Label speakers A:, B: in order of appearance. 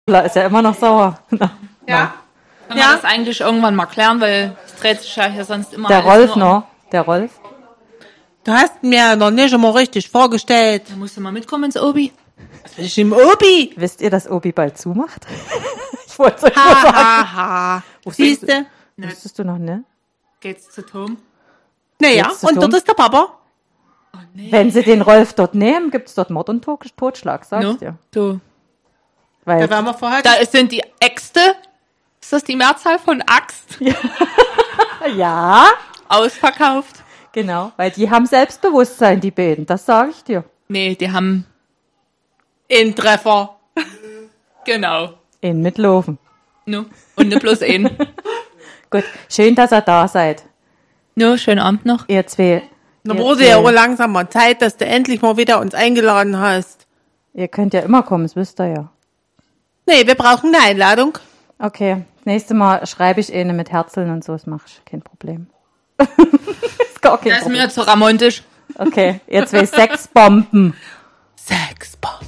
A: Ist ja immer noch sauer.
B: Ja.
C: Können wir das eigentlich irgendwann mal klären, weil es dreht sich ja hier sonst immer
A: Der
C: alles
A: Rolf
C: nur um-
A: noch. Der Rolf.
B: Du hast mir noch nicht einmal richtig vorgestellt.
C: Da musst du mal mitkommen ins Obi.
B: Was will ich im Obi?
A: Wisst ihr, dass Obi bald zumacht? Ich wollte es euch nur sagen.
B: Ha. Siehste?
A: Wusstest du noch, ne?
C: Geht's zu Tom?
B: Naja,
A: Jetzt zu
B: und
A: dumm.
B: dort ist der Papa.
A: Wenn sie den Rolf dort nehmen, gibt es dort Mord und Totschlag, sagst
C: No?
A: dir.
C: Du.
A: Weil
B: Da waren wir vorher.
C: Da sind die Äxte. Ist das die Mehrzahl von Axt?
A: ja,
C: Ausverkauft.
A: genau. Weil die haben Selbstbewusstsein, die beiden. Das sage ich dir.
C: Nee, die haben...
B: In Treffer.
C: Genau.
A: In Mitlaufen.
C: No. Und nicht bloß einen.
A: Gut, schön, dass ihr da seid.
C: No, schönen Abend noch.
A: Ihr zwei.
B: Da
A: ihr
B: wurde ja
A: zwei.
B: auch langsam mal Zeit, dass du endlich mal wieder uns eingeladen hast.
A: Ihr könnt ja immer kommen, das wisst ihr ja.
B: Nee, wir brauchen eine Einladung.
A: Okay, das nächste Mal schreibe ich eine mit Herzeln und so, das mache ich, kein Problem. ist gar kein
C: Das ist
A: Problem.
C: mir zu ramontisch.
A: Okay, ihr zwei Sexbomben.
B: Sexbomb.